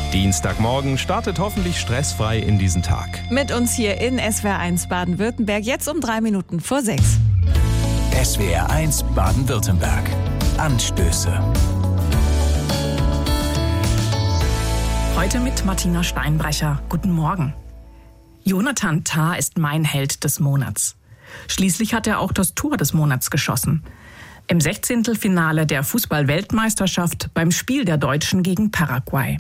Dienstagmorgen startet hoffentlich stressfrei in diesen Tag. Mit uns hier in SWR1 Baden-Württemberg, jetzt um 6:03. SWR1 Baden-Württemberg. Anstöße. Heute mit Martina Steinbrecher. Guten Morgen. Jonathan Tah ist mein Held des Monats. Schließlich hat er auch das Tor des Monats geschossen. Im 16. der Fußball-Weltmeisterschaft beim Spiel der Deutschen gegen Paraguay.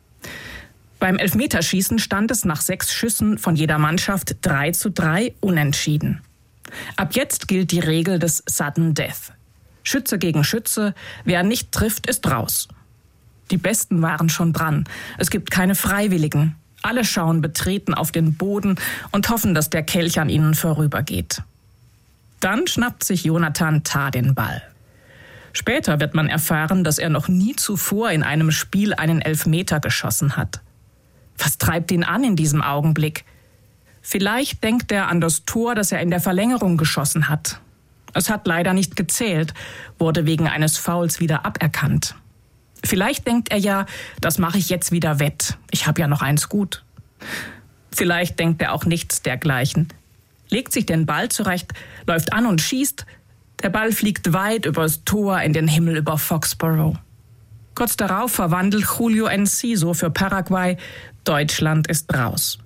Beim Elfmeterschießen stand es nach 6 Schüssen von jeder Mannschaft 3:3 unentschieden. Ab jetzt gilt die Regel des Sudden Death. Schütze gegen Schütze, wer nicht trifft, ist raus. Die Besten waren schon dran. Es gibt keine Freiwilligen. Alle schauen betreten auf den Boden und hoffen, dass der Kelch an ihnen vorübergeht. Dann schnappt sich Jonathan Tah den Ball. Später wird man erfahren, dass er noch nie zuvor in einem Spiel einen Elfmeter geschossen hat. Was treibt ihn an in diesem Augenblick? Vielleicht denkt er an das Tor, das er in der Verlängerung geschossen hat. Es hat leider nicht gezählt, wurde wegen eines Fouls wieder aberkannt. Vielleicht denkt er ja, das mache ich jetzt wieder wett. Ich habe ja noch eins gut. Vielleicht denkt er auch nichts dergleichen. Legt sich den Ball zurecht, läuft an und schießt. Der Ball fliegt weit übers Tor in den Himmel über Foxborough. Kurz darauf verwandelt Julio Enciso für Paraguay. Deutschland ist raus.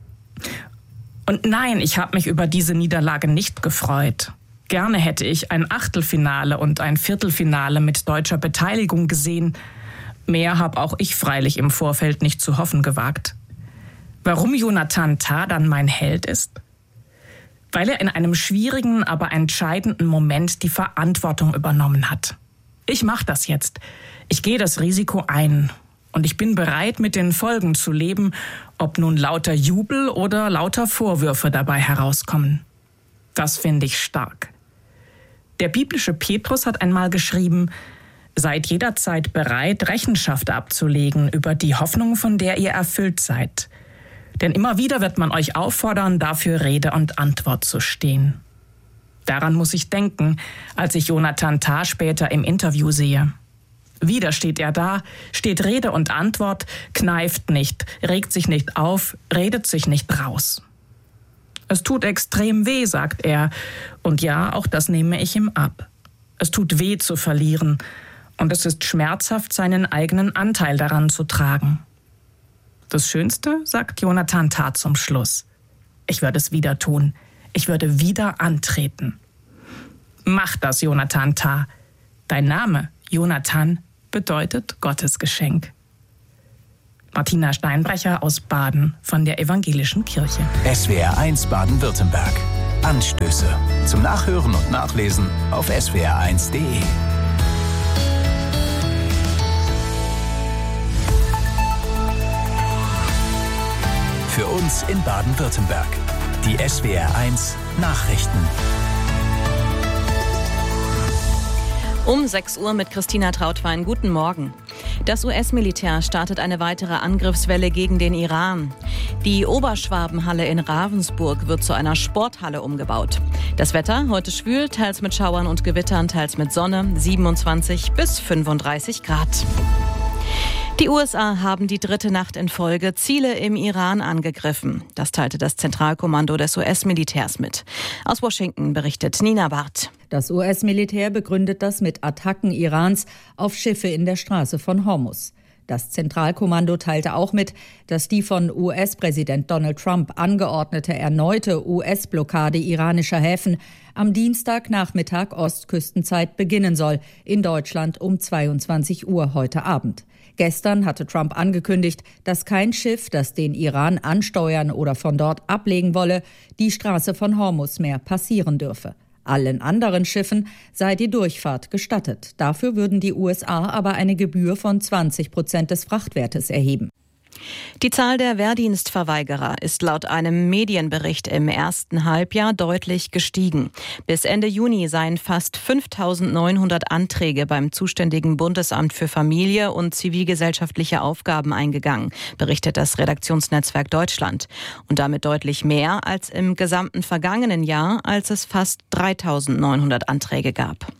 Und nein, ich habe mich über diese Niederlage nicht gefreut. Gerne hätte ich ein Achtelfinale und ein Viertelfinale mit deutscher Beteiligung gesehen. Mehr habe auch ich freilich im Vorfeld nicht zu hoffen gewagt. Warum Jonathan Tah dann mein Held ist? Weil er in einem schwierigen, aber entscheidenden Moment die Verantwortung übernommen hat. Ich mache das jetzt. Ich gehe das Risiko ein. Und ich bin bereit, mit den Folgen zu leben, ob nun lauter Jubel oder lauter Vorwürfe dabei herauskommen. Das finde ich stark. Der biblische Petrus hat einmal geschrieben: Seid jederzeit bereit, Rechenschaft abzulegen über die Hoffnung, von der ihr erfüllt seid. Denn immer wieder wird man euch auffordern, dafür Rede und Antwort zu stehen. Daran muss ich denken, als ich Jonathan Tah später im Interview sehe. Wieder steht er da, steht Rede und Antwort, kneift nicht, regt sich nicht auf, redet sich nicht raus. Es tut extrem weh, sagt er. Und ja, auch das nehme ich ihm ab. Es tut weh zu verlieren. Und es ist schmerzhaft, seinen eigenen Anteil daran zu tragen. Das Schönste, sagt Jonathan Tah zum Schluss: Ich würde es wieder tun. Ich würde wieder antreten. Mach das, Jonathan Tah. Dein Name, Jonathan, bedeutet Gottes Geschenk. Martina Steinbrecher aus Baden von der Evangelischen Kirche. SWR1 Baden-Württemberg. Anstöße. Zum Nachhören und Nachlesen auf swr1.de. Für uns in Baden-Württemberg. Die SWR1 Nachrichten. Um 6 Uhr mit Christina Trautwein. Guten Morgen. Das US-Militär startet eine weitere Angriffswelle gegen den Iran. Die Oberschwabenhalle in Ravensburg wird zu einer Sporthalle umgebaut. Das Wetter heute schwül, teils mit Schauern und Gewittern, teils mit Sonne, 27 bis 35 Grad. Die USA haben die 3. Nacht in Folge Ziele im Iran angegriffen. Das teilte das Zentralkommando des US-Militärs mit. Aus Washington berichtet Nina Barth. Das US-Militär begründet das mit Attacken Irans auf Schiffe in der Straße von Hormuz. Das Zentralkommando teilte auch mit, dass die von US-Präsident Donald Trump angeordnete erneute US-Blockade iranischer Häfen am Dienstagnachmittag Ostküstenzeit beginnen soll, in Deutschland um 22 Uhr heute Abend. Gestern hatte Trump angekündigt, dass kein Schiff, das den Iran ansteuern oder von dort ablegen wolle, die Straße von Hormuz mehr passieren dürfe. Allen anderen Schiffen sei die Durchfahrt gestattet. Dafür würden die USA aber eine Gebühr von 20% des Frachtwertes erheben. Die Zahl der Wehrdienstverweigerer ist laut einem Medienbericht im ersten Halbjahr deutlich gestiegen. Bis Ende Juni seien fast 5.900 Anträge beim zuständigen Bundesamt für Familie und zivilgesellschaftliche Aufgaben eingegangen, berichtet das Redaktionsnetzwerk Deutschland. Und damit deutlich mehr als im gesamten vergangenen Jahr, als es fast 3.900 Anträge gab.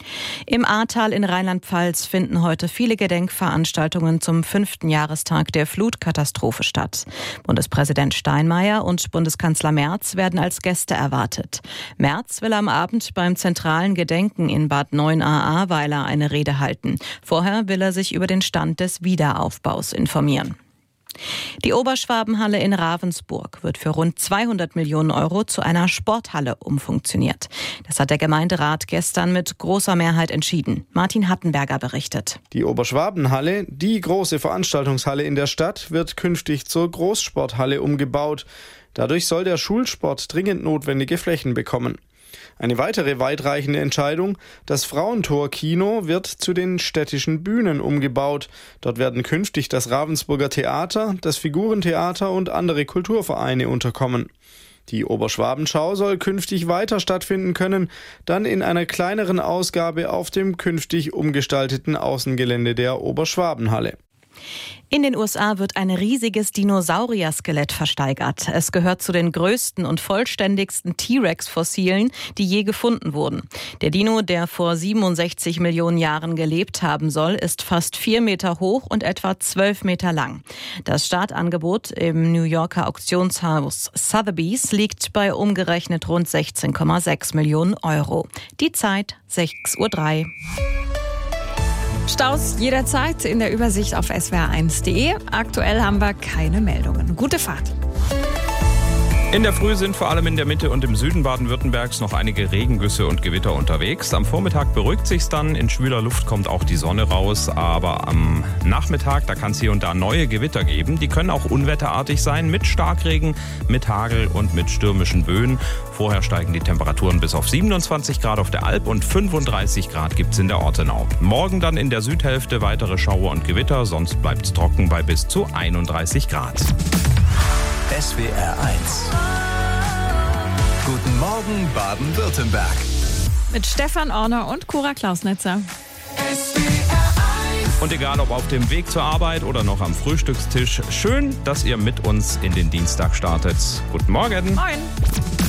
Im Ahrtal in Rheinland-Pfalz finden heute viele Gedenkveranstaltungen zum 5. Jahrestag der Flutkatastrophe statt. Bundespräsident Steinmeier und Bundeskanzler Merz werden als Gäste erwartet. Merz will am Abend beim zentralen Gedenken in Bad Neuenahr-Ahrweiler eine Rede halten. Vorher will er sich über den Stand des Wiederaufbaus informieren. Die Oberschwabenhalle in Ravensburg wird für rund 200 Millionen Euro zu einer Sporthalle umfunktioniert. Das hat der Gemeinderat gestern mit großer Mehrheit entschieden. Martin Hattenberger berichtet. Die Oberschwabenhalle, die große Veranstaltungshalle in der Stadt, wird künftig zur Großsporthalle umgebaut. Dadurch soll der Schulsport dringend notwendige Flächen bekommen. Eine weitere weitreichende Entscheidung: Das Frauentor-Kino wird zu den städtischen Bühnen umgebaut. Dort werden künftig das Ravensburger Theater, das Figurentheater und andere Kulturvereine unterkommen. Die Oberschwabenschau soll künftig weiter stattfinden können, dann in einer kleineren Ausgabe auf dem künftig umgestalteten Außengelände der Oberschwabenhalle. In den USA wird ein riesiges Dinosaurier-Skelett versteigert. Es gehört zu den größten und vollständigsten T-Rex-Fossilen, die je gefunden wurden. Der Dino, der vor 67 Millionen Jahren gelebt haben soll, ist fast 4 Meter hoch und etwa 12 Meter lang. Das Startangebot im New Yorker Auktionshaus Sotheby's liegt bei umgerechnet rund 16,6 Millionen Euro. Die Zeit 6:03 Uhr. Staus jederzeit in der Übersicht auf swr1.de. Aktuell haben wir keine Meldungen. Gute Fahrt. In der Früh sind vor allem in der Mitte und im Süden Baden-Württembergs noch einige Regengüsse und Gewitter unterwegs. Am Vormittag beruhigt sich's dann. In schwüler Luft kommt auch die Sonne raus. Aber am Nachmittag, da kann es hier und da neue Gewitter geben. Die können auch unwetterartig sein, mit Starkregen, mit Hagel und mit stürmischen Böen. Vorher steigen die Temperaturen bis auf 27 Grad auf der Alp und 35 Grad gibt's in der Ortenau. Morgen dann in der Südhälfte weitere Schauer und Gewitter. Sonst bleibt's trocken bei bis zu 31 Grad. SWR 1. Guten Morgen Baden-Württemberg. Mit Stefan Orner und Cora Klausnitzer. Und egal ob auf dem Weg zur Arbeit oder noch am Frühstückstisch, schön, dass ihr mit uns in den Dienstag startet. Guten Morgen. Moin.